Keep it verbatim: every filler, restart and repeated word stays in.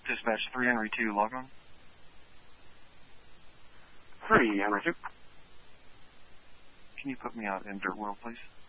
Dispatch three Henry two, log on. three Henry two. Can you put me out in Dirt World, please?